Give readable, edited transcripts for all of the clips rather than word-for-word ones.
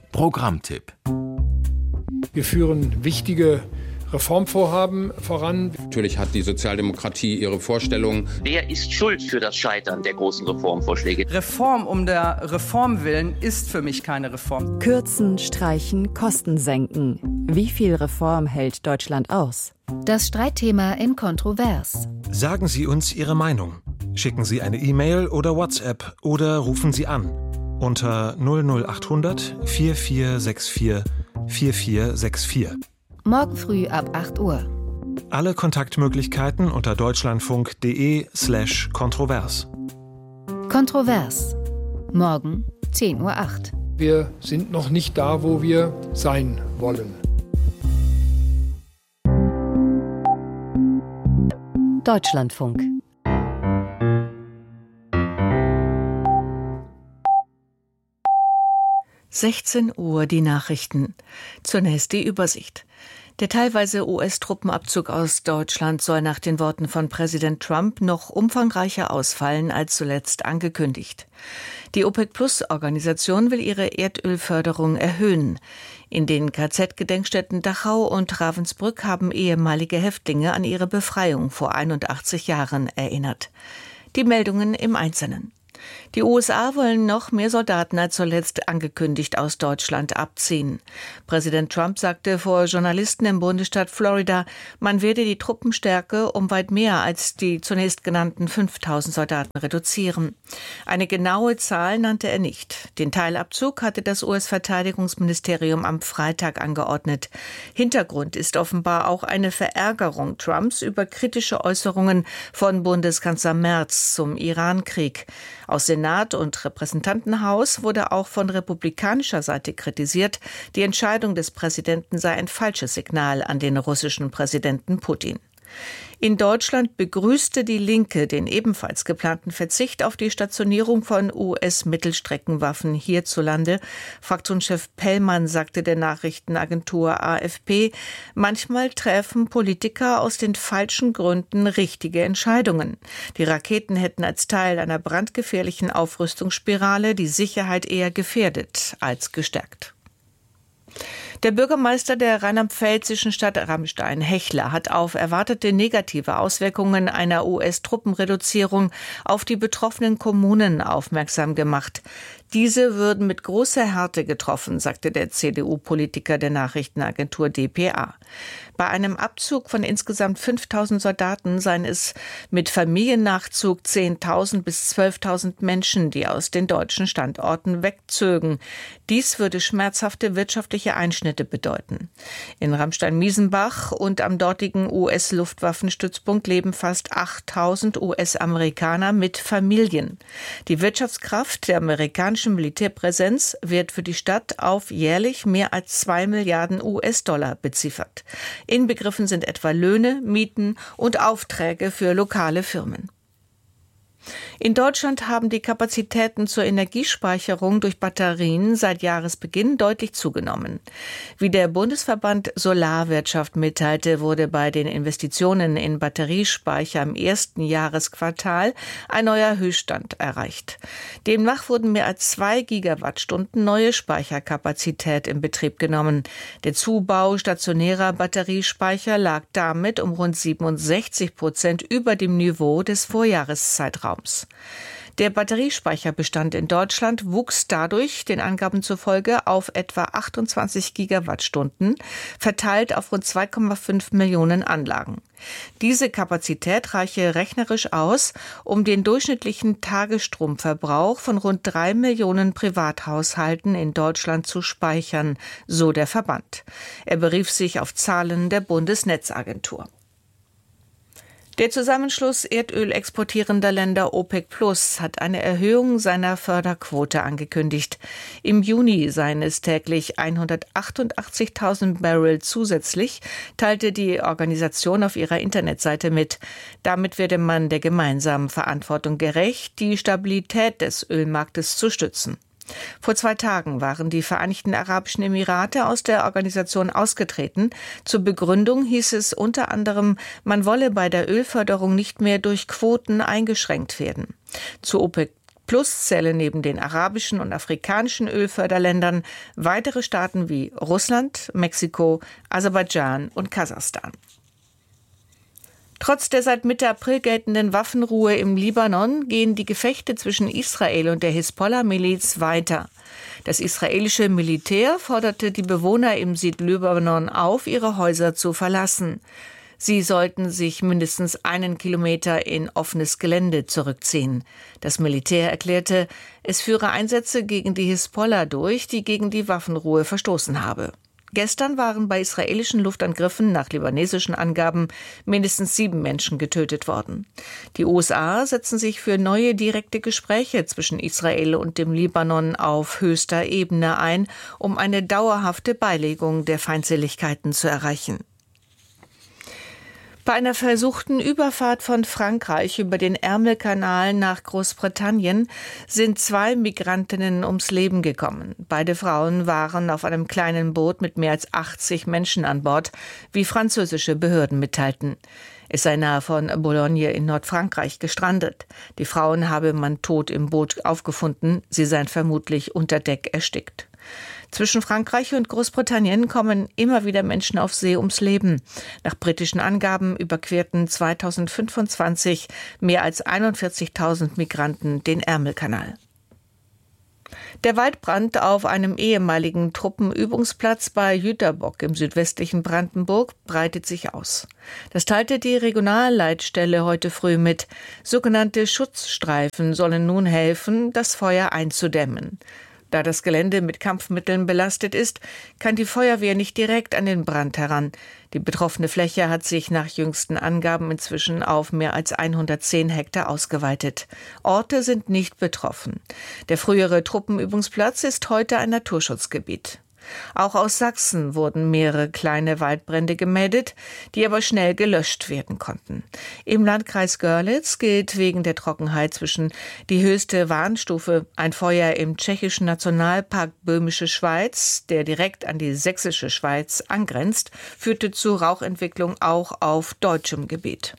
Programmtipp. Wir führen wichtige Reformvorhaben voran. Natürlich hat die Sozialdemokratie ihre Vorstellungen. Wer ist schuld für das Scheitern der großen Reformvorschläge? Reform um der Reform willen ist für mich keine Reform. Kürzen, streichen, Kosten senken. Wie viel Reform hält Deutschland aus? Das Streitthema in Kontrovers. Sagen Sie uns Ihre Meinung. Schicken Sie eine E-Mail oder WhatsApp oder rufen Sie an unter 00800 4464 4464. Morgen früh ab 8 Uhr. Alle Kontaktmöglichkeiten unter deutschlandfunk.de/kontrovers. Kontrovers. Morgen 10:08 Uhr. Wir sind noch nicht da, wo wir sein wollen. Deutschlandfunk. Uhr die Nachrichten. Zunächst die Übersicht. Der teilweise US-Truppenabzug aus Deutschland soll nach den Worten von Präsident Trump noch umfangreicher ausfallen als zuletzt angekündigt. Die OPEC-Plus-Organisation will ihre Erdölförderung erhöhen. In den KZ-Gedenkstätten Dachau und Ravensbrück haben ehemalige Häftlinge an ihre Befreiung vor 81 Jahren erinnert. Die Meldungen im Einzelnen. Die USA wollen noch mehr Soldaten als zuletzt angekündigt aus Deutschland abziehen. Präsident Trump sagte vor Journalisten im Bundesstaat Florida, man werde die Truppenstärke um weit mehr als die zunächst genannten 5.000 Soldaten reduzieren. Eine genaue Zahl nannte er nicht. Den Teilabzug hatte das US-Verteidigungsministerium am Freitag angeordnet. Hintergrund ist offenbar auch eine Verärgerung Trumps über kritische Äußerungen von Bundeskanzler Merz zum Irankrieg. Aus Senat und Repräsentantenhaus wurde auch von republikanischer Seite kritisiert, die Entscheidung des Präsidenten sei ein falsches Signal an den russischen Präsidenten Putin. In Deutschland begrüßte die Linke den ebenfalls geplanten Verzicht auf die Stationierung von US-Mittelstreckenwaffen hierzulande. Fraktionschef Pellmann sagte der Nachrichtenagentur AFP, manchmal treffen Politiker aus den falschen Gründen richtige Entscheidungen. Die Raketen hätten als Teil einer brandgefährlichen Aufrüstungsspirale die Sicherheit eher gefährdet als gestärkt. Der Bürgermeister der rheinland-pfälzischen Stadt Ramstein, Hechler, hat auf erwartete negative Auswirkungen einer US-Truppenreduzierung auf die betroffenen Kommunen aufmerksam gemacht. Diese würden mit großer Härte getroffen, sagte der CDU-Politiker der Nachrichtenagentur dpa. Bei einem Abzug von insgesamt 5.000 Soldaten seien es mit Familiennachzug 10.000 bis 12.000 Menschen, die aus den deutschen Standorten wegzögen. Dies würde schmerzhafte wirtschaftliche Einschnitte bedeuten. In Ramstein-Miesenbach und am dortigen US-Luftwaffenstützpunkt leben fast 8.000 US-Amerikaner mit Familien. Die Wirtschaftskraft der amerikanischen Militärpräsenz wird für die Stadt auf jährlich mehr als 2 Milliarden US-Dollar beziffert. Inbegriffen sind etwa Löhne, Mieten und Aufträge für lokale Firmen. In Deutschland haben die Kapazitäten zur Energiespeicherung durch Batterien seit Jahresbeginn deutlich zugenommen. Wie der Bundesverband Solarwirtschaft mitteilte, wurde bei den Investitionen in Batteriespeicher im ersten Jahresquartal ein neuer Höchststand erreicht. Demnach wurden mehr als 2 Gigawattstunden neue Speicherkapazität in Betrieb genommen. Der Zubau stationärer Batteriespeicher lag damit um rund 67% über dem Niveau des Vorjahreszeitraums. Der Batteriespeicherbestand in Deutschland wuchs dadurch, den Angaben zufolge, auf etwa 28 Gigawattstunden, verteilt auf rund 2,5 Millionen Anlagen. Diese Kapazität reiche rechnerisch aus, um den durchschnittlichen Tagesstromverbrauch von rund 3 Millionen Privathaushalten in Deutschland zu speichern, so der Verband. Er berief sich auf Zahlen der Bundesnetzagentur. Der Zusammenschluss Erdöl exportierender Länder OPEC Plus hat eine Erhöhung seiner Förderquote angekündigt. Im Juni seien es täglich 188.000 Barrel zusätzlich, teilte die Organisation auf ihrer Internetseite mit. Damit werde man der gemeinsamen Verantwortung gerecht, die Stabilität des Ölmarktes zu stützen. Vor 2 Tagen waren die Vereinigten Arabischen Emirate aus der Organisation ausgetreten. Zur Begründung hieß es unter anderem, man wolle bei der Ölförderung nicht mehr durch Quoten eingeschränkt werden. Zu OPEC Plus zählen neben den arabischen und afrikanischen Ölförderländern weitere Staaten wie Russland, Mexiko, Aserbaidschan und Kasachstan. Trotz der seit Mitte April geltenden Waffenruhe im Libanon gehen die Gefechte zwischen Israel und der Hisbollah-Miliz weiter. Das israelische Militär forderte die Bewohner im Südlibanon auf, ihre Häuser zu verlassen. Sie sollten sich mindestens 1 Kilometer in offenes Gelände zurückziehen. Das Militär erklärte, es führe Einsätze gegen die Hisbollah durch, die gegen die Waffenruhe verstoßen habe. Gestern waren bei israelischen Luftangriffen nach libanesischen Angaben mindestens 7 Menschen getötet worden. Die USA setzen sich für neue direkte Gespräche zwischen Israel und dem Libanon auf höchster Ebene ein, um eine dauerhafte Beilegung der Feindseligkeiten zu erreichen. Bei einer versuchten Überfahrt von Frankreich über den Ärmelkanal nach Großbritannien sind 2 Migrantinnen ums Leben gekommen. Beide Frauen waren auf einem kleinen Boot mit mehr als 80 Menschen an Bord, wie französische Behörden mitteilten. Es sei nahe von Boulogne in Nordfrankreich gestrandet. Die Frauen habe man tot im Boot aufgefunden. Sie seien vermutlich unter Deck erstickt. Zwischen Frankreich und Großbritannien kommen immer wieder Menschen auf See ums Leben. Nach britischen Angaben überquerten 2025 mehr als 41.000 Migranten den Ärmelkanal. Der Waldbrand auf einem ehemaligen Truppenübungsplatz bei Jüterbock im südwestlichen Brandenburg breitet sich aus. Das teilte die Regionalleitstelle heute früh mit. Sogenannte Schutzstreifen sollen nun helfen, das Feuer einzudämmen. Da das Gelände mit Kampfmitteln belastet ist, kann die Feuerwehr nicht direkt an den Brand heran. Die betroffene Fläche hat sich nach jüngsten Angaben inzwischen auf mehr als 110 Hektar ausgeweitet. Orte sind nicht betroffen. Der frühere Truppenübungsplatz ist heute ein Naturschutzgebiet. Auch aus Sachsen wurden mehrere kleine Waldbrände gemeldet, die aber schnell gelöscht werden konnten. Im Landkreis Görlitz gilt wegen der Trockenheit zwischen die höchste Warnstufe. Ein Feuer im tschechischen Nationalpark Böhmische Schweiz, der direkt an die sächsische Schweiz angrenzt, führte zu Rauchentwicklung auch auf deutschem Gebiet.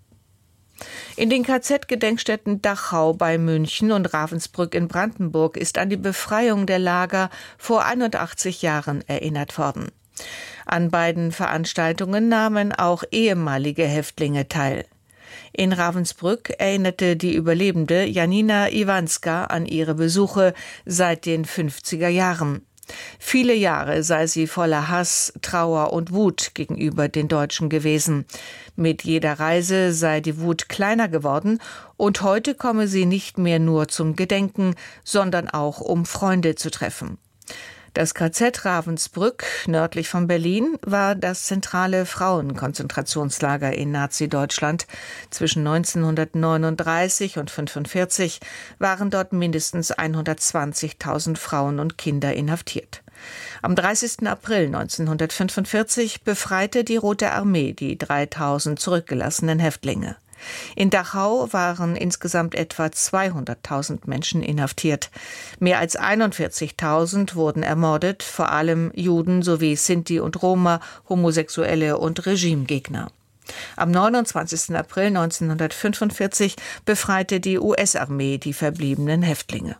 In den KZ-Gedenkstätten Dachau bei München und Ravensbrück in Brandenburg ist an die Befreiung der Lager vor 81 Jahren erinnert worden. An beiden Veranstaltungen nahmen auch ehemalige Häftlinge teil. In Ravensbrück erinnerte die Überlebende Janina Iwanska an ihre Besuche seit den 50er Jahren. Viele Jahre sei sie voller Hass, Trauer und Wut gegenüber den Deutschen gewesen. Mit jeder Reise sei die Wut kleiner geworden und heute komme sie nicht mehr nur zum Gedenken, sondern auch um Freunde zu treffen. Das KZ Ravensbrück, nördlich von Berlin, war das zentrale Frauenkonzentrationslager in Nazi-Deutschland. Zwischen 1939 und 1945 waren dort mindestens 120.000 Frauen und Kinder inhaftiert. Am 30. April 1945 befreite die Rote Armee die 3.000 zurückgelassenen Häftlinge. In Dachau waren insgesamt etwa 200.000 Menschen inhaftiert. Mehr als 41.000 wurden ermordet, vor allem Juden sowie Sinti und Roma, Homosexuelle und Regimegegner. Am 29. April 1945 befreite die US-Armee die verbliebenen Häftlinge.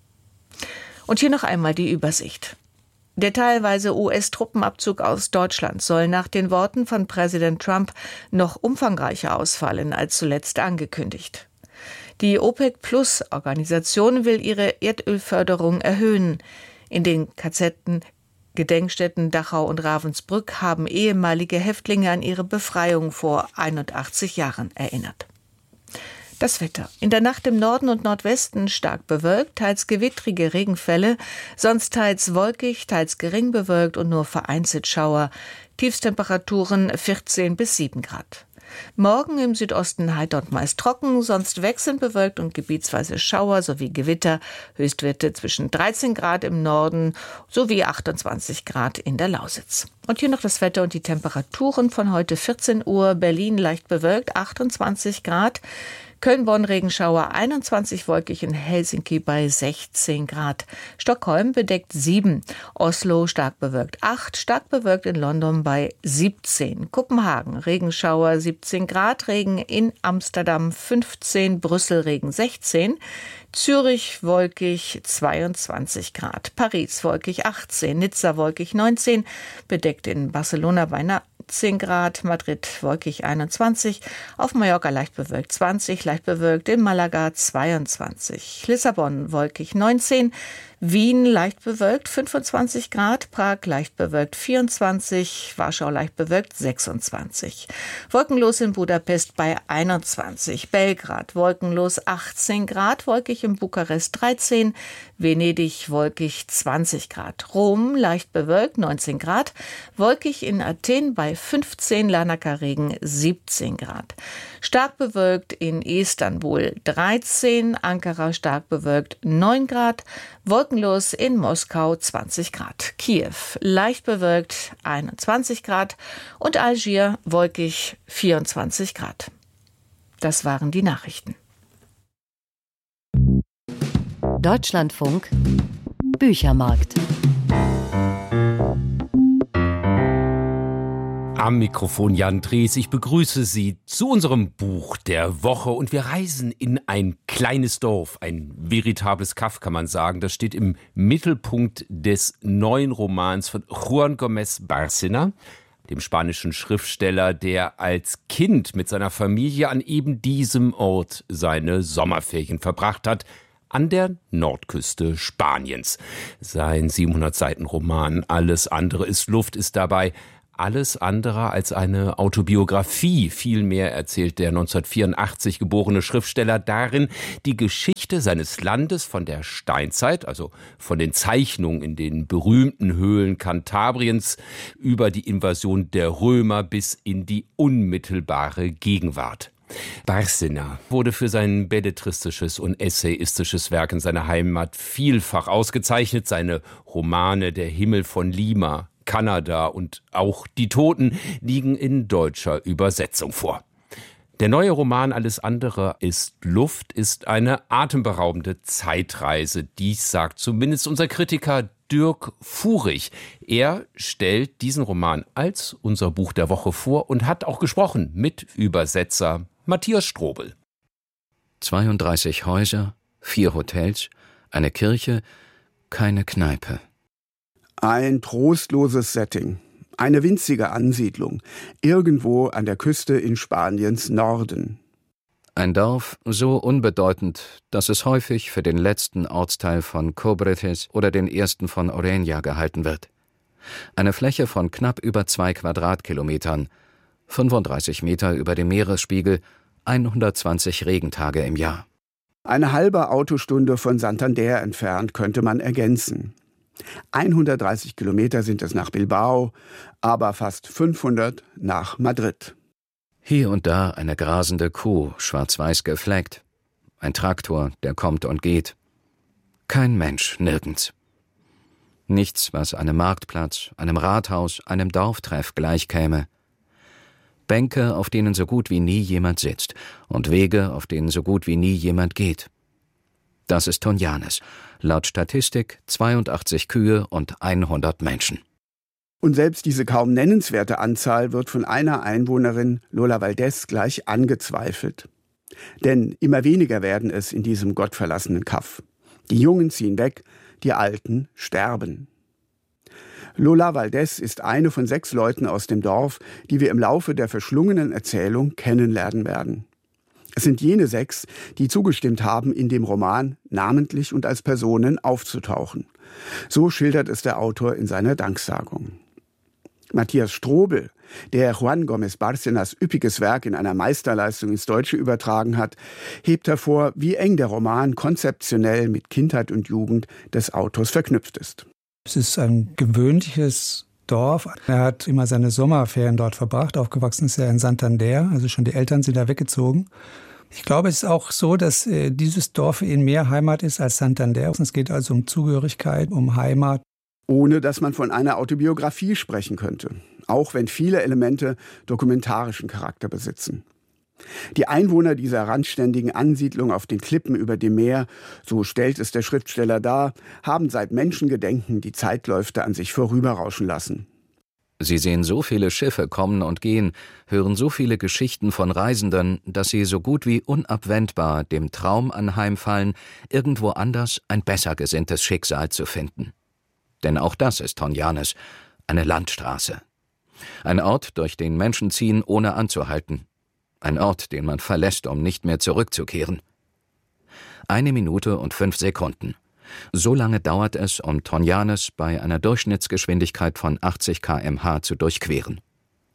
Und hier noch einmal die Übersicht. Der teilweise US-Truppenabzug aus Deutschland soll nach den Worten von Präsident Trump noch umfangreicher ausfallen als zuletzt angekündigt. Die OPEC-Plus-Organisation will ihre Erdölförderung erhöhen. In den KZ-Gedenkstätten Dachau und Ravensbrück haben ehemalige Häftlinge an ihre Befreiung vor 81 Jahren erinnert. Das Wetter. In der Nacht im Norden und Nordwesten stark bewölkt, teils gewittrige Regenfälle, sonst teils wolkig, teils gering bewölkt und nur vereinzelt Schauer. Tiefstemperaturen 14 bis 7 Grad. Morgen im Südosten heiter und meist trocken, sonst wechselnd bewölkt und gebietsweise Schauer sowie Gewitter. Höchstwerte zwischen 13 Grad im Norden sowie 28 Grad in der Lausitz. Und hier noch das Wetter und die Temperaturen von heute 14 Uhr. Berlin leicht bewölkt, 28 Grad. Köln, Bonn, Regenschauer 21, wolkig in Helsinki bei 16 Grad. Stockholm bedeckt 7, Oslo stark bewölkt 8, stark bewölkt in London bei 17. Kopenhagen, Regenschauer 17 Grad, Regen in Amsterdam 15, Brüssel Regen 16, Zürich wolkig 22 Grad, Paris wolkig 18, Nizza wolkig 19, bedeckt in Barcelona bei 19 Grad, Madrid wolkig 21, auf Mallorca leicht bewölkt 20, leicht bewölkt in Malaga 22, Lissabon wolkig 19, Wien leicht bewölkt 25 Grad, Prag leicht bewölkt 24, Warschau leicht bewölkt 26, wolkenlos in Budapest bei 21, Belgrad wolkenlos 18 Grad, wolkig in Bukarest 13, Venedig wolkig 20 Grad, Rom leicht bewölkt 19 Grad, wolkig in Athen bei 15, Larnaca-Regen 17 Grad, stark bewölkt in Istanbul 13, Ankara stark bewölkt 9 Grad, wolkenlos in Moskau 20 Grad, Kiew leicht bewölkt 21 Grad und Algier wolkig 24 Grad. Das waren die Nachrichten. Deutschlandfunk Büchermarkt. Am Mikrofon Jan Drees. Ich begrüße Sie zu unserem Buch der Woche und wir reisen in ein kleines Dorf, ein veritables Kaff, kann man sagen. Das steht im Mittelpunkt des neuen Romans von Juan Gómez Bárcena, dem spanischen Schriftsteller, der als Kind mit seiner Familie an eben diesem Ort seine Sommerferien verbracht hat, an der Nordküste Spaniens. Sein 700-Seiten-Roman Alles andere ist Luft ist dabei alles andere als eine Autobiografie. Vielmehr erzählt der 1984 geborene Schriftsteller darin die Geschichte seines Landes von der Steinzeit, also von den Zeichnungen in den berühmten Höhlen Kantabriens über die Invasion der Römer bis in die unmittelbare Gegenwart. Bárcena wurde für sein belletristisches und essayistisches Werk in seiner Heimat vielfach ausgezeichnet. Seine Romane Der Himmel von Lima, Kanada und auch Die Toten liegen in deutscher Übersetzung vor. Der neue Roman Alles andere ist Luft ist eine atemberaubende Zeitreise. Dies sagt zumindest unser Kritiker Dirk Furich. Er stellt diesen Roman als unser Buch der Woche vor und hat auch gesprochen mit Übersetzer Matthias Strobel. 32 Häuser, 4 Hotels, eine Kirche, keine Kneipe. Ein trostloses Setting, eine winzige Ansiedlung, irgendwo an der Küste in Spaniens Norden. Ein Dorf so unbedeutend, dass es häufig für den letzten Ortsteil von Cobretes oder den ersten von Oreña gehalten wird. Eine Fläche von knapp über 2 Quadratkilometern, 35 Meter über dem Meeresspiegel, 120 Regentage im Jahr. Eine halbe Autostunde von Santander entfernt könnte man ergänzen. 130 Kilometer sind es nach Bilbao, aber fast 500 nach Madrid. Hier und da eine grasende Kuh, schwarz-weiß gefleckt. Ein Traktor, der kommt und geht. Kein Mensch, nirgends. Nichts, was einem Marktplatz, einem Rathaus, einem Dorftreff gleichkäme. Bänke, auf denen so gut wie nie jemand sitzt und Wege, auf denen so gut wie nie jemand geht. Das ist Tonjanes. Laut Statistik 82 Kühe und 100 Menschen. Und selbst diese kaum nennenswerte Anzahl wird von einer Einwohnerin, Lola Valdés, gleich angezweifelt. Denn immer weniger werden es in diesem gottverlassenen Kaff. Die Jungen ziehen weg, die Alten sterben. Lola Valdés ist eine von 6 Leuten aus dem Dorf, die wir im Laufe der verschlungenen Erzählung kennenlernen werden. Es sind jene 6, die zugestimmt haben, in dem Roman namentlich und als Personen aufzutauchen. So schildert es der Autor in seiner Danksagung. Matthias Strobel, der Juan Gómez Bárcenas üppiges Werk in einer Meisterleistung ins Deutsche übertragen hat, hebt hervor, wie eng der Roman konzeptionell mit Kindheit und Jugend des Autors verknüpft ist. Es ist ein gewöhnliches Dorf. Er hat immer seine Sommerferien dort verbracht. Aufgewachsen ist er in Santander, also schon die Eltern sind da weggezogen. Ich glaube, es ist auch so, dass dieses Dorf für ihn mehr Heimat ist als Santander. Es geht also um Zugehörigkeit, um Heimat. Ohne dass man von einer Autobiografie sprechen könnte, auch wenn viele Elemente dokumentarischen Charakter besitzen. Die Einwohner dieser randständigen Ansiedlung auf den Klippen über dem Meer, so stellt es der Schriftsteller dar, haben seit Menschengedenken die Zeitläufte an sich vorüberrauschen lassen. Sie sehen so viele Schiffe kommen und gehen, hören so viele Geschichten von Reisenden, dass sie so gut wie unabwendbar dem Traum anheimfallen, irgendwo anders ein besser gesinntes Schicksal zu finden. Denn auch das ist Tonjanes, eine Landstraße. Ein Ort, durch den Menschen ziehen, ohne anzuhalten. Ein Ort, den man verlässt, um nicht mehr zurückzukehren. 1 Minute und 5 Sekunden. So lange dauert es, um Tonjanes bei einer Durchschnittsgeschwindigkeit von 80 km/h zu durchqueren.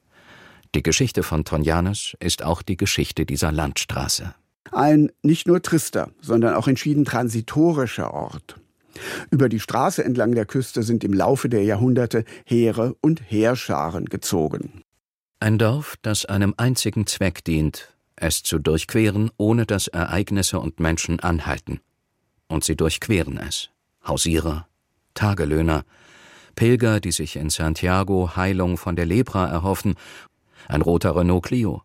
Die Geschichte von Tonjanes ist auch die Geschichte dieser Landstraße. Ein nicht nur trister, sondern auch entschieden transitorischer Ort. Über die Straße entlang der Küste sind im Laufe der Jahrhunderte Heere und Heerscharen gezogen. Ein Dorf, das einem einzigen Zweck dient, es zu durchqueren, ohne dass Ereignisse und Menschen anhalten. Und sie durchqueren es. Hausierer, Tagelöhner, Pilger, die sich in Santiago Heilung von der Lepra erhoffen, ein roter Renault Clio.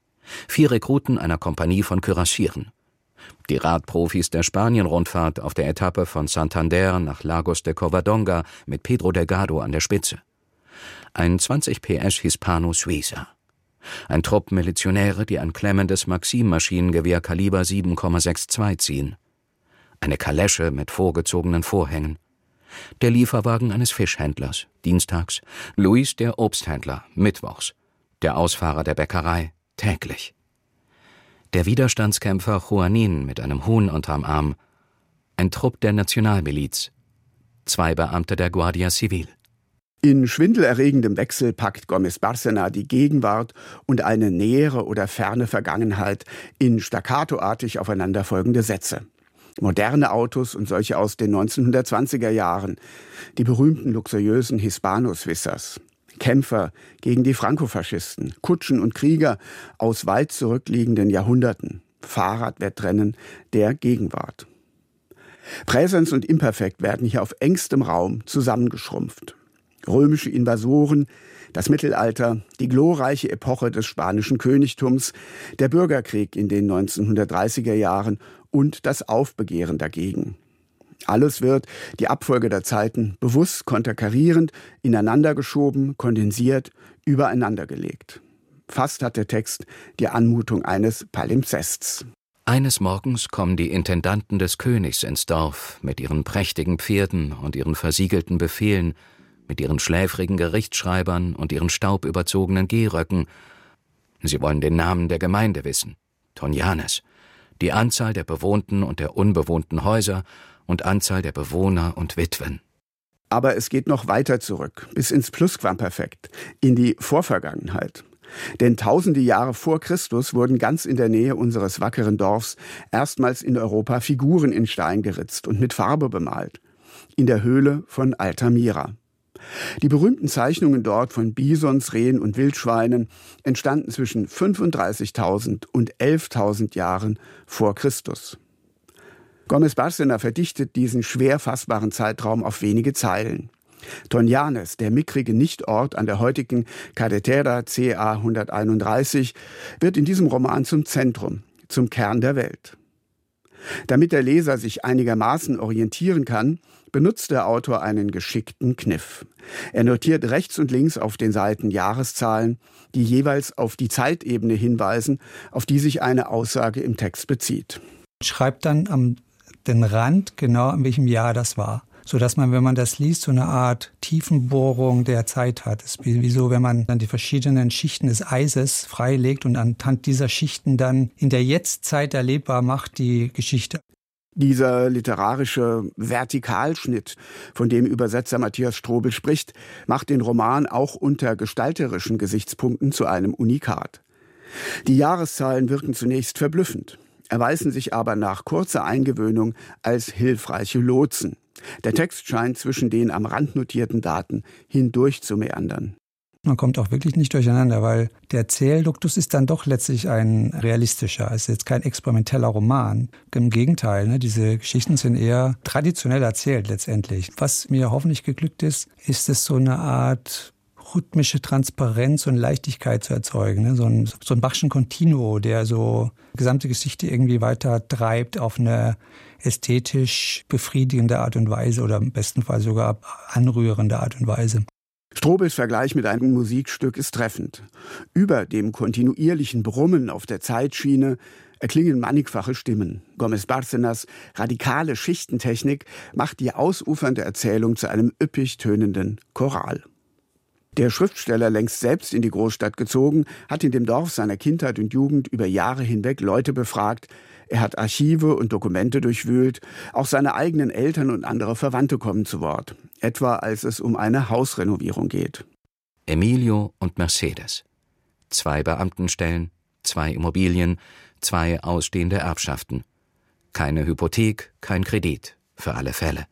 4 Rekruten einer Kompanie von Kürassieren. Die Radprofis der Spanien-Rundfahrt auf der Etappe von Santander nach Lagos de Covadonga mit Pedro Delgado an der Spitze. Ein 20 PS Hispano-Suiza. Ein Trupp Milizionäre, die ein klemmendes Maxim-Maschinengewehr Kaliber 7,62 ziehen. Eine Kalesche mit vorgezogenen Vorhängen. Der Lieferwagen eines Fischhändlers, dienstags. Luis, der Obsthändler, mittwochs. Der Ausfahrer der Bäckerei, täglich. Der Widerstandskämpfer Juanin mit einem Huhn unterm Arm. Ein Trupp der Nationalmiliz. 2 Beamte der Guardia Civil. In schwindelerregendem Wechsel packt Gómez Bárcena die Gegenwart und eine nähere oder ferne Vergangenheit in staccatoartig aufeinanderfolgende Sätze. Moderne Autos und solche aus den 1920er Jahren, die berühmten luxuriösen Hispano-Suizas. Kämpfer gegen die Frankofaschisten, Kutschen und Krieger aus weit zurückliegenden Jahrhunderten, Fahrradwettrennen der Gegenwart. Präsens und Imperfekt werden hier auf engstem Raum zusammengeschrumpft. Römische Invasoren, das Mittelalter, die glorreiche Epoche des spanischen Königtums, der Bürgerkrieg in den 1930er Jahren und das Aufbegehren dagegen. Alles wird, die Abfolge der Zeiten, bewusst konterkarierend, ineinandergeschoben, kondensiert, übereinandergelegt. Fast hat der Text die Anmutung eines Palimpsests. Eines Morgens kommen die Intendanten des Königs ins Dorf mit ihren prächtigen Pferden und ihren versiegelten Befehlen, mit ihren schläfrigen Gerichtsschreibern und ihren staubüberzogenen Gehröcken. Sie wollen den Namen der Gemeinde wissen, Tonjanes, die Anzahl der bewohnten und der unbewohnten Häuser und Anzahl der Bewohner und Witwen. Aber es geht noch weiter zurück, bis ins Plusquamperfekt, in die Vorvergangenheit. Denn tausende Jahre vor Christus wurden ganz in der Nähe unseres wackeren Dorfs erstmals in Europa Figuren in Stein geritzt und mit Farbe bemalt. In der Höhle von Altamira. Die berühmten Zeichnungen dort von Bisons, Rehen und Wildschweinen entstanden zwischen 35.000 und 11.000 Jahren vor Christus. Gómez Bárcena verdichtet diesen schwer fassbaren Zeitraum auf wenige Zeilen. Tonjanes, der mickrige Nichtort an der heutigen Carretera CA 131, wird in diesem Roman zum Zentrum, zum Kern der Welt. Damit der Leser sich einigermaßen orientieren kann, benutzt der Autor einen geschickten Kniff. Er notiert rechts und links auf den Seiten Jahreszahlen, die jeweils auf die Zeitebene hinweisen, auf die sich eine Aussage im Text bezieht. Schreibt dann am den Rand genau, in welchem Jahr das war. Sodass man, wenn man das liest, so eine Art Tiefenbohrung der Zeit hat. Es ist wie so, wenn man dann die verschiedenen Schichten des Eises freilegt und anhand dieser Schichten dann in der Jetztzeit erlebbar macht die Geschichte. Dieser literarische Vertikalschnitt, von dem Übersetzer Matthias Strobel spricht, macht den Roman auch unter gestalterischen Gesichtspunkten zu einem Unikat. Die Jahreszahlen wirken zunächst verblüffend, erweisen sich aber nach kurzer Eingewöhnung als hilfreiche Lotsen. Der Text scheint zwischen den am Rand notierten Daten hindurch zu meandern. Man kommt auch wirklich nicht durcheinander, weil der Erzählduktus ist dann doch letztlich ein realistischer. Es ist jetzt kein experimenteller Roman. Im Gegenteil, diese Geschichten sind eher traditionell erzählt letztendlich. Was mir hoffentlich geglückt ist, ist es so eine Art rhythmische Transparenz und Leichtigkeit zu erzeugen. Ne? So ein Bachschen Continuo, der so die gesamte Geschichte irgendwie weiter treibt auf eine ästhetisch befriedigende Art und Weise oder im besten Fall sogar anrührende Art und Weise. Strobels Vergleich mit einem Musikstück ist treffend. Über dem kontinuierlichen Brummen auf der Zeitschiene erklingen mannigfache Stimmen. Gómez Bárcenas radikale Schichtentechnik macht die ausufernde Erzählung zu einem üppig tönenden Choral. Der Schriftsteller, längst selbst in die Großstadt gezogen, hat in dem Dorf seiner Kindheit und Jugend über Jahre hinweg Leute befragt. Er hat Archive und Dokumente durchwühlt. Auch seine eigenen Eltern und andere Verwandte kommen zu Wort. Etwa als es um eine Hausrenovierung geht. Emilio und Mercedes. 2 Beamtenstellen, 2 Immobilien, 2 ausstehende Erbschaften. Keine Hypothek, kein Kredit. Für alle Fälle.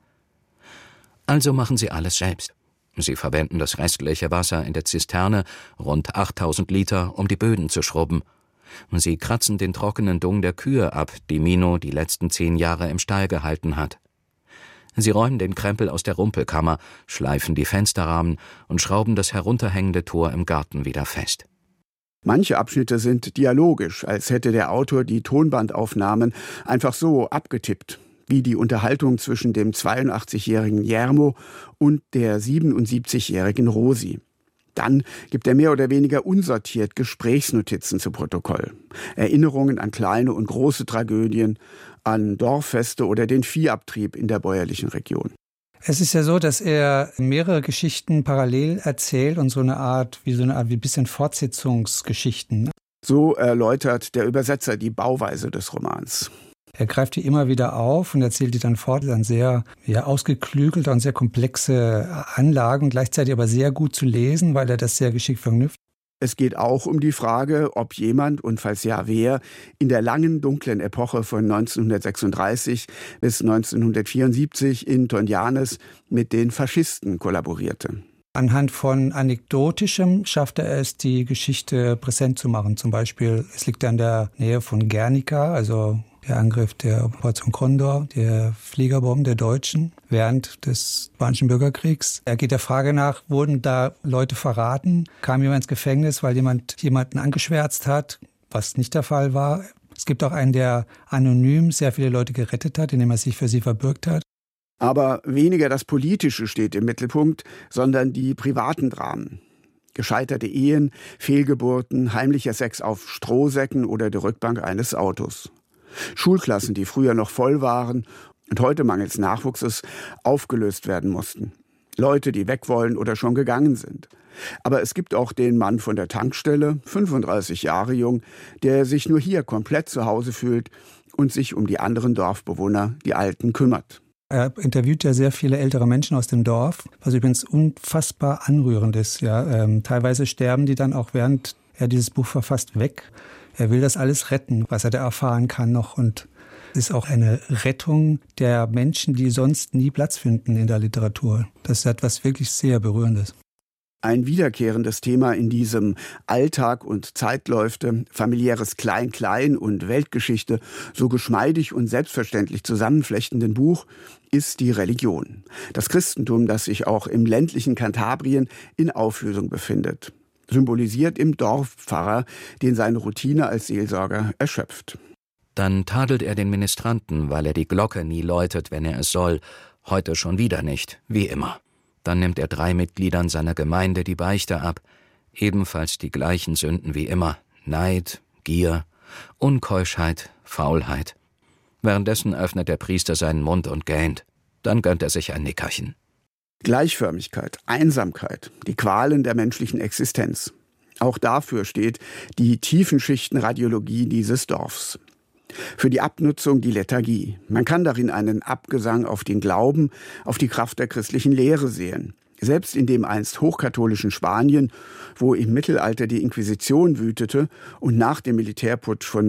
Also machen sie alles selbst. Sie verwenden das restliche Wasser in der Zisterne, rund 8000 Liter, um die Böden zu schrubben. Sie kratzen den trockenen Dung der Kühe ab, die Mino die letzten 10 Jahre im Stall gehalten hat. Sie räumen den Krempel aus der Rumpelkammer, schleifen die Fensterrahmen und schrauben das herunterhängende Tor im Garten wieder fest. Manche Abschnitte sind dialogisch, als hätte der Autor die Tonbandaufnahmen einfach so abgetippt, wie die Unterhaltung zwischen dem 82-jährigen Jermo und der 77-jährigen Rosi. Dann gibt er mehr oder weniger unsortiert Gesprächsnotizen zu Protokoll. Erinnerungen an kleine und große Tragödien, an Dorffeste oder den Viehabtrieb in der bäuerlichen Region. Es ist ja so, dass er mehrere Geschichten parallel erzählt und so eine Art wie ein bisschen Fortsetzungsgeschichten. So erläutert der Übersetzer die Bauweise des Romans. Er greift die immer wieder auf und erzählt die dann fort. Das ist eine sehr ausgeklügelte und sehr komplexe Anlage und gleichzeitig aber sehr gut zu lesen, weil er das sehr geschickt verknüpft. Es geht auch um die Frage, ob jemand, und falls ja, wer, in der langen, dunklen Epoche von 1936 bis 1974 in Tonjanes mit den Faschisten kollaborierte. Anhand von Anekdotischem schaffte er es, die Geschichte präsent zu machen. Zum Beispiel, es liegt in der Nähe von Guernica, also der Angriff der Operation Condor, der Fliegerbomben der Deutschen während des Spanischen Bürgerkriegs. Er geht der Frage nach, wurden da Leute verraten? Kam jemand ins Gefängnis, weil jemanden angeschwärzt hat, was nicht der Fall war? Es gibt auch einen, der anonym sehr viele Leute gerettet hat, indem er sich für sie verbürgt hat. Aber weniger das Politische steht im Mittelpunkt, sondern die privaten Dramen. Gescheiterte Ehen, Fehlgeburten, heimlicher Sex auf Strohsäcken oder der Rückbank eines Autos. Schulklassen, die früher noch voll waren und heute mangels Nachwuchses aufgelöst werden mussten. Leute, die weg wollen oder schon gegangen sind. Aber es gibt auch den Mann von der Tankstelle, 35 Jahre jung, der sich nur hier komplett zu Hause fühlt und sich um die anderen Dorfbewohner, die Alten, kümmert. Er interviewt ja sehr viele ältere Menschen aus dem Dorf, was übrigens unfassbar anrührend ist. Ja. Teilweise sterben die dann auch, während er dieses Buch verfasst, weg. Er will das alles retten, was er da erfahren kann noch. Und es ist auch eine Rettung der Menschen, die sonst nie Platz finden in der Literatur. Das ist etwas wirklich sehr Berührendes. Ein wiederkehrendes Thema in diesem Alltag und Zeitläufte, familiäres Klein-Klein und Weltgeschichte so geschmeidig und selbstverständlich zusammenflechtenden Buch ist die Religion. Das Christentum, das sich auch im ländlichen Kantabrien in Auflösung befindet. Symbolisiert im Dorfpfarrer, den seine Routine als Seelsorger erschöpft. Dann tadelt er den Ministranten, weil er die Glocke nie läutet, wenn er es soll. Heute schon wieder nicht, wie immer. Dann nimmt er 3 Mitgliedern seiner Gemeinde die Beichte ab. Ebenfalls die gleichen Sünden wie immer. Neid, Gier, Unkeuschheit, Faulheit. Währenddessen öffnet der Priester seinen Mund und gähnt. Dann gönnt er sich ein Nickerchen. Gleichförmigkeit, Einsamkeit, die Qualen der menschlichen Existenz. Auch dafür steht die Tiefenschichtenradiologie dieses Dorfs. Für die Abnutzung die Lethargie. Man kann darin einen Abgesang auf den Glauben, auf die Kraft der christlichen Lehre sehen. Selbst in dem einst hochkatholischen Spanien, wo im Mittelalter die Inquisition wütete und nach dem Militärputsch von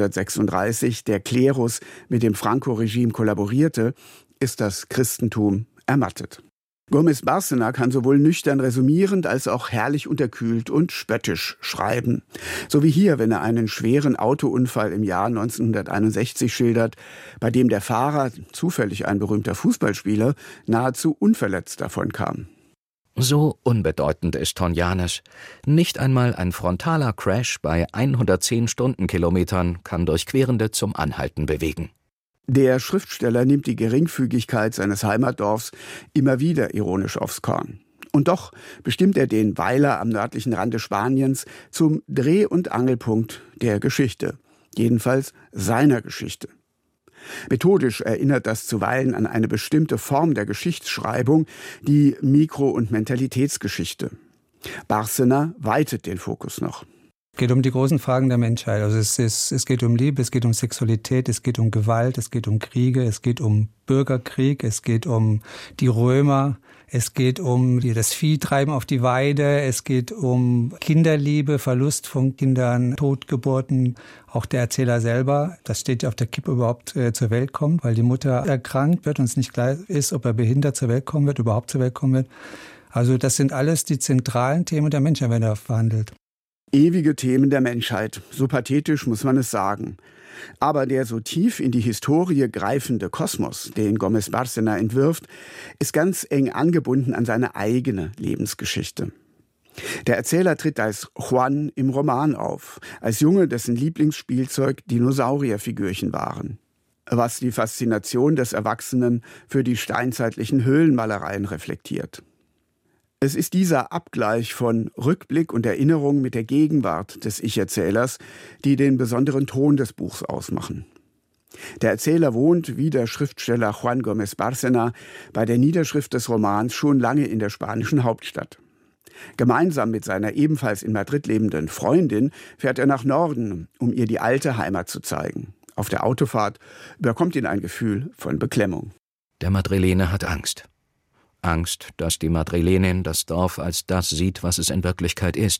1936 der Klerus mit dem Franco-Regime kollaborierte, ist das Christentum ermattet. Gómez Bárcena kann sowohl nüchtern resümierend als auch herrlich unterkühlt und spöttisch schreiben. So wie hier, wenn er einen schweren Autounfall im Jahr 1961 schildert, bei dem der Fahrer, zufällig ein berühmter Fußballspieler, nahezu unverletzt davonkam. So unbedeutend ist Tonjanes. Nicht einmal ein frontaler Crash bei 110 Stundenkilometern kann Durchquerende zum Anhalten bewegen. Der Schriftsteller nimmt die Geringfügigkeit seines Heimatdorfs immer wieder ironisch aufs Korn. Und doch bestimmt er den Weiler am nördlichen Rande Spaniens zum Dreh- und Angelpunkt der Geschichte, jedenfalls seiner Geschichte. Methodisch erinnert das zuweilen an eine bestimmte Form der Geschichtsschreibung, die Mikro- und Mentalitätsgeschichte. Bárcena weitet den Fokus noch. Es geht um die großen Fragen der Menschheit. Also es geht um Liebe, es geht um Sexualität, es geht um Gewalt, es geht um Kriege, es geht um Bürgerkrieg, es geht um die Römer, es geht um das Viehtreiben auf die Weide, es geht um Kinderliebe, Verlust von Kindern, Totgeburten. Auch der Erzähler selber, das steht auf der Kippe, überhaupt zur Welt kommt, weil die Mutter erkrankt wird und es nicht klar ist, ob er behindert zur Welt kommen wird, überhaupt zur Welt kommen wird. Also das sind alles die zentralen Themen der Menschheit, wenn er verhandelt. Ewige Themen der Menschheit, so pathetisch muss man es sagen. Aber der so tief in die Historie greifende Kosmos, den Gómez Bárcena entwirft, ist ganz eng angebunden an seine eigene Lebensgeschichte. Der Erzähler tritt als Juan im Roman auf, als Junge, dessen Lieblingsspielzeug Dinosaurierfigürchen waren. Was die Faszination des Erwachsenen für die steinzeitlichen Höhlenmalereien reflektiert. Es ist dieser Abgleich von Rückblick und Erinnerung mit der Gegenwart des Ich-Erzählers, die den besonderen Ton des Buchs ausmachen. Der Erzähler wohnt, wie der Schriftsteller Juan Gómez Bárcena, bei der Niederschrift des Romans schon lange in der spanischen Hauptstadt. Gemeinsam mit seiner ebenfalls in Madrid lebenden Freundin fährt er nach Norden, um ihr die alte Heimat zu zeigen. Auf der Autofahrt überkommt ihn ein Gefühl von Beklemmung. Der Madrilene hat Angst. Angst, dass die Madrilenin das Dorf als das sieht, was es in Wirklichkeit ist.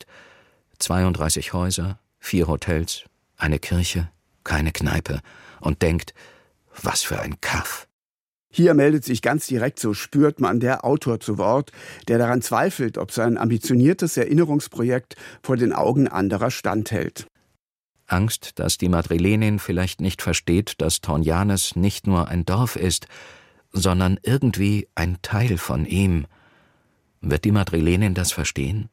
32 Häuser, 4 Hotels, eine Kirche, keine Kneipe. Und denkt, was für ein Kaff. Hier meldet sich ganz direkt, so spürt man, der Autor zu Wort, der daran zweifelt, ob sein ambitioniertes Erinnerungsprojekt vor den Augen anderer standhält. Angst, dass die Madrilenin vielleicht nicht versteht, dass Tonjanes nicht nur ein Dorf ist, sondern irgendwie ein Teil von ihm. Wird die Madrilenin das verstehen?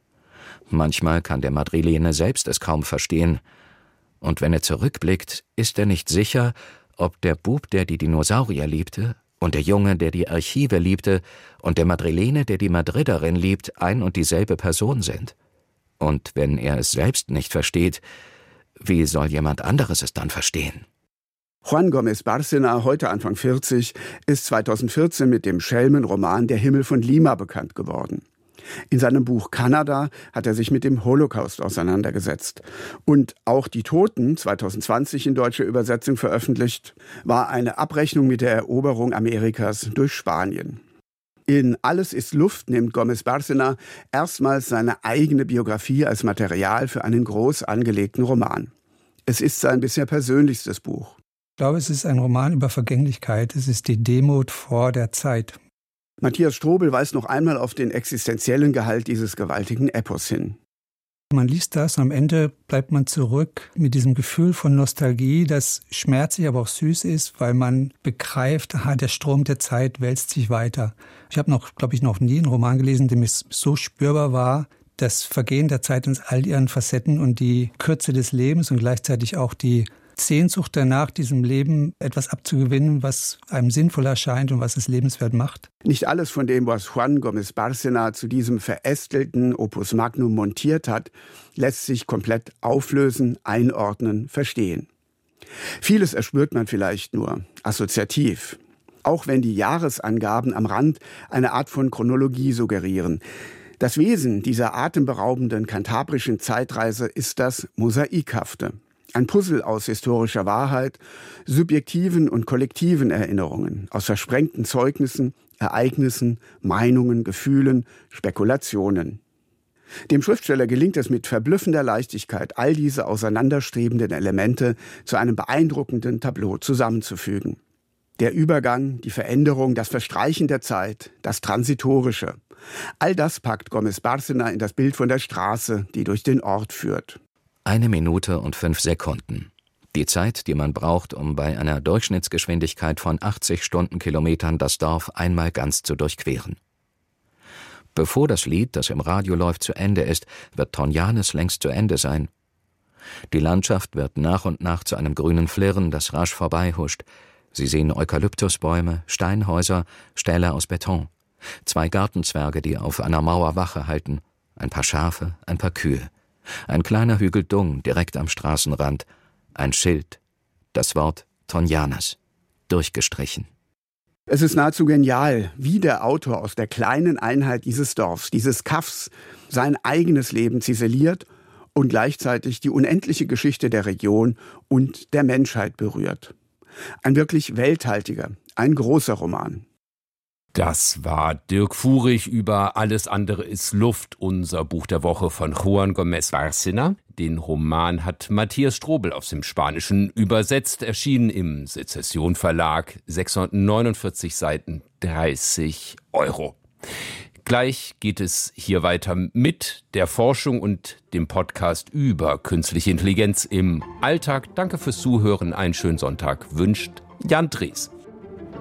Manchmal kann der Madrilene selbst es kaum verstehen. Und wenn er zurückblickt, ist er nicht sicher, ob der Bub, der die Dinosaurier liebte, und der Junge, der die Archive liebte, und der Madrilene, der die Madriderin liebt, ein und dieselbe Person sind. Und wenn er es selbst nicht versteht, wie soll jemand anderes es dann verstehen? Juan Gómez Bárcena, heute Anfang 40, ist 2014 mit dem Schelmenroman Der Himmel von Lima bekannt geworden. In seinem Buch Kanada hat er sich mit dem Holocaust auseinandergesetzt. Und auch Die Toten, 2020 in deutscher Übersetzung veröffentlicht, war eine Abrechnung mit der Eroberung Amerikas durch Spanien. In Alles ist Luft nimmt Gómez Bárcena erstmals seine eigene Biografie als Material für einen groß angelegten Roman. Es ist sein bisher persönlichstes Buch. Ich glaube, es ist ein Roman über Vergänglichkeit. Es ist die Demut vor der Zeit. Matthias Strobel weist noch einmal auf den existenziellen Gehalt dieses gewaltigen Epos hin. Man liest das und am Ende bleibt man zurück mit diesem Gefühl von Nostalgie, das schmerzlich, aber auch süß ist, weil man begreift, der Strom der Zeit wälzt sich weiter. Ich habe glaube ich, noch nie einen Roman gelesen, dem es so spürbar war, das Vergehen der Zeit in all ihren Facetten und die Kürze des Lebens und gleichzeitig auch die Sehnsucht danach, diesem Leben etwas abzugewinnen, was einem sinnvoll erscheint und was es lebenswert macht. Nicht alles von dem, was Juan Gómez Bárcena zu diesem verästelten Opus Magnum montiert hat, lässt sich komplett auflösen, einordnen, verstehen. Vieles erspürt man vielleicht nur assoziativ, auch wenn die Jahresangaben am Rand eine Art von Chronologie suggerieren. Das Wesen dieser atemberaubenden kantabrischen Zeitreise ist das Mosaikhafte. Ein Puzzle aus historischer Wahrheit, subjektiven und kollektiven Erinnerungen, aus versprengten Zeugnissen, Ereignissen, Meinungen, Gefühlen, Spekulationen. Dem Schriftsteller gelingt es mit verblüffender Leichtigkeit, all diese auseinanderstrebenden Elemente zu einem beeindruckenden Tableau zusammenzufügen. Der Übergang, die Veränderung, das Verstreichen der Zeit, das Transitorische. All das packt Gómez Bárcena in das Bild von der Straße, die durch den Ort führt. 1 Minute und 5 Sekunden. Die Zeit, die man braucht, um bei einer Durchschnittsgeschwindigkeit von 80 Stundenkilometern das Dorf einmal ganz zu durchqueren. Bevor das Lied, das im Radio läuft, zu Ende ist, wird Tonjanes längst zu Ende sein. Die Landschaft wird nach und nach zu einem grünen Flirren, das rasch vorbeihuscht. Sie sehen Eukalyptusbäume, Steinhäuser, Ställe aus Beton. 2 Gartenzwerge, die auf einer Mauer Wache halten. Ein paar Schafe, ein paar Kühe. Ein kleiner Hügel Dung direkt am Straßenrand. Ein Schild. Das Wort Tonjanes. Durchgestrichen. Es ist nahezu genial, wie der Autor aus der kleinen Einheit dieses Dorfs, dieses Kaffs, sein eigenes Leben ziseliert und gleichzeitig die unendliche Geschichte der Region und der Menschheit berührt. Ein wirklich welthaltiger, ein großer Roman. Das war Dirk Furich über Alles andere ist Luft, unser Buch der Woche von Juan Gómez Bárcena. Den Roman hat Matthias Strobel aus dem Spanischen übersetzt, erschienen im Sezession Verlag, 649 Seiten, 30 €. Gleich geht es hier weiter mit der Forschung und dem Podcast über künstliche Intelligenz im Alltag. Danke fürs Zuhören, einen schönen Sonntag wünscht Jan Drees.